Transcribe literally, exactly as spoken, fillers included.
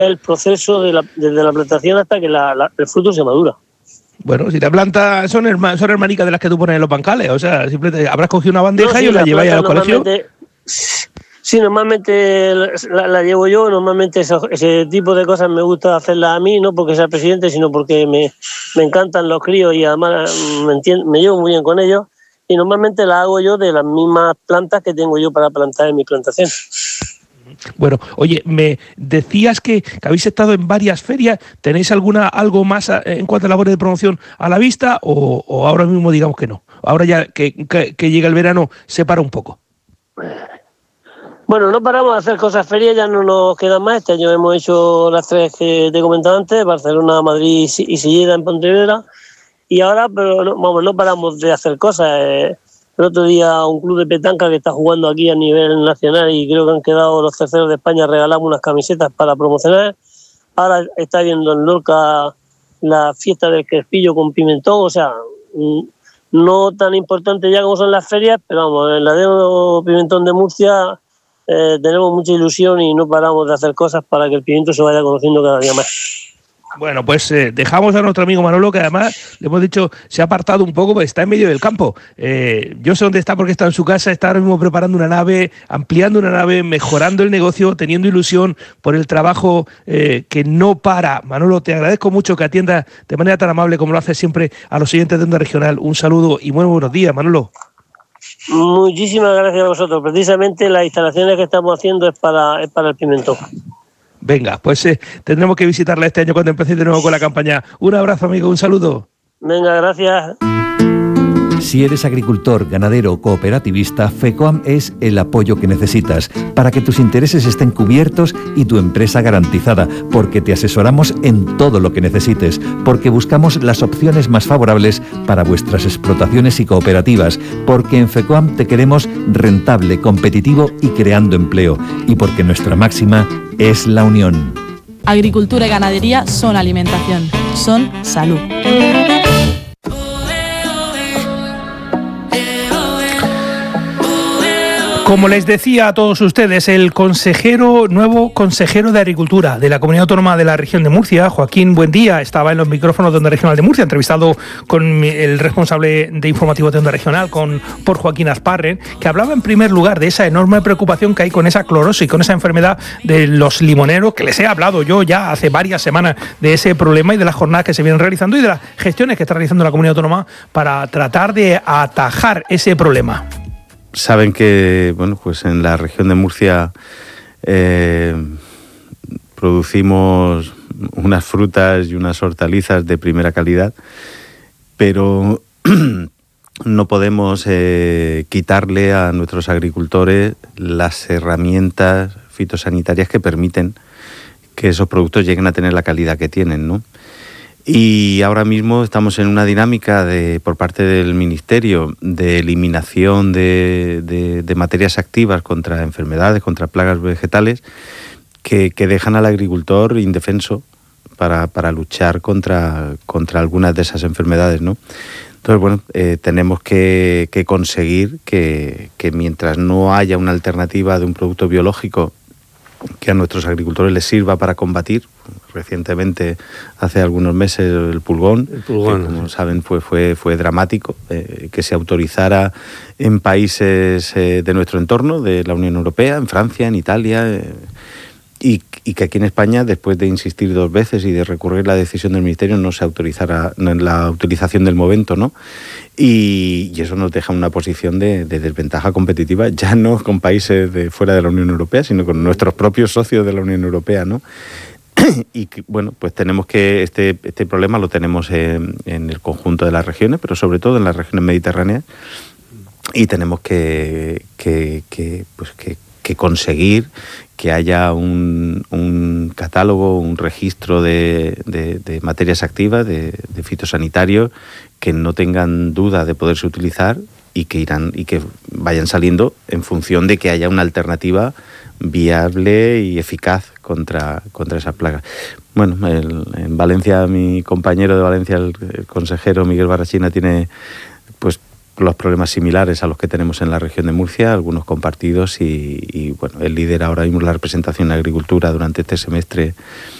el proceso de la, desde la plantación hasta que la, la, el fruto se madura. Bueno, si la planta son, herma, son hermanicas de las que tú pones en los bancales, o sea, simplemente habrás cogido una bandeja no, sí, y os la, la lleváis al colegio. Sí, normalmente la, la llevo yo, normalmente eso, ese tipo de cosas me gusta hacerlas a mí, no porque sea presidente, sino porque me, me encantan los críos y además me, entiendo, me llevo muy bien con ellos, y normalmente las hago yo de las mismas plantas que tengo yo para plantar en mi plantación. Bueno, oye, me decías que, que habéis estado en varias ferias. ¿Tenéis alguna algo más a, en cuanto a labores de promoción a la vista o, o ahora mismo digamos que no? Ahora ya que, que, que llega el verano se para un poco. Bueno, no paramos de hacer cosas, ferias ya no nos quedan más. Este año hemos hecho las tres que te he comentado antes, Barcelona, Madrid y Silleda en Pontevedra. Y ahora, pero no, vamos, no paramos de hacer cosas. Eh, El otro día un club de petanca que está jugando aquí a nivel nacional y creo que han quedado los terceros de España, regalamos unas camisetas para promocionar. Ahora está viendo en Lorca la fiesta del Crespillo con pimentón, o sea, no tan importante ya como son las ferias, pero vamos, el ladero Pimentón de Murcia eh, tenemos mucha ilusión y no paramos de hacer cosas para que el pimiento se vaya conociendo cada día más. Bueno, pues eh, dejamos a nuestro amigo Manolo, que además le hemos dicho se ha apartado un poco, porque está en medio del campo. Eh, yo sé dónde está porque está en su casa, está ahora mismo preparando una nave, ampliando una nave, mejorando el negocio, teniendo ilusión por el trabajo eh, que no para. Manolo, te agradezco mucho que atiendas de manera tan amable como lo haces siempre a los siguientes de Onda Regional. Un saludo y muy buenos días, Manolo. Muchísimas gracias a vosotros. Precisamente las instalaciones que estamos haciendo es para, es para el pimentón. Venga, pues eh, tendremos que visitarla este año cuando empecéis de nuevo con la campaña. Un abrazo, amigo, un saludo. Venga, gracias. Si eres agricultor, ganadero o cooperativista, FECOAM es el apoyo que necesitas para que tus intereses estén cubiertos y tu empresa garantizada, porque te asesoramos en todo lo que necesites, porque buscamos las opciones más favorables para vuestras explotaciones y cooperativas, porque en FECOAM te queremos rentable, competitivo y creando empleo, y porque nuestra máxima es la unión. Agricultura y ganadería son alimentación, son salud. Como les decía a todos ustedes, el consejero, nuevo consejero de Agricultura de la Comunidad Autónoma de la Región de Murcia, Joaquín Buendía, estaba en los micrófonos de Onda Regional de Murcia, entrevistado con el responsable de informativos de Onda Regional, con, por Joaquín Asparren, que hablaba en primer lugar de esa enorme preocupación que hay con esa clorosis, con esa enfermedad de los limoneros, que les he hablado yo ya hace varias semanas de ese problema y de las jornadas que se vienen realizando y de las gestiones que está realizando la Comunidad Autónoma para tratar de atajar ese problema. Saben que, bueno, pues en la región de Murcia eh, producimos unas frutas y unas hortalizas de primera calidad, pero no podemos eh, quitarle a nuestros agricultores las herramientas fitosanitarias que permiten que esos productos lleguen a tener la calidad que tienen, ¿no? Y ahora mismo estamos en una dinámica de, por parte del Ministerio de eliminación de, de, de materias activas contra enfermedades, contra plagas vegetales, que, que dejan al agricultor indefenso para, para luchar contra, contra algunas de esas enfermedades, ¿no? Entonces, bueno, eh, tenemos que, que conseguir que, que mientras no haya una alternativa de un producto biológico que a nuestros agricultores les sirva para combatir. Recientemente, hace algunos meses, el pulgón, el pulgón que, como saben, fue, fue, fue dramático, eh, que se autorizara en países eh, de nuestro entorno, de la Unión Europea, en Francia, en Italia, eh, y, y que aquí en España, después de insistir dos veces y de recurrir la decisión del Ministerio, no se autorizara la utilización del Movento, ¿no? Y, y eso nos deja una posición de, de desventaja competitiva, ya no con países de fuera de la Unión Europea, sino con nuestros propios socios de la Unión Europea, ¿no? Y bueno, pues tenemos que, este, este problema lo tenemos en, en el conjunto de las regiones, pero sobre todo en las regiones mediterráneas, y tenemos que, que, que, pues que, que conseguir que haya un, un catálogo, un registro de, de, de materias activas, de, de fitosanitarios, que no tengan duda de poderse utilizar y que irán y que vayan saliendo en función de que haya una alternativa viable y eficaz contra, contra esas plagas. Bueno, el, en Valencia, mi compañero de Valencia, el, el consejero Miguel Barrachina, tiene pues los problemas similares a los que tenemos en la región de Murcia, algunos compartidos, y, y bueno, él lidera ahora mismo la representación de agricultura durante este semestre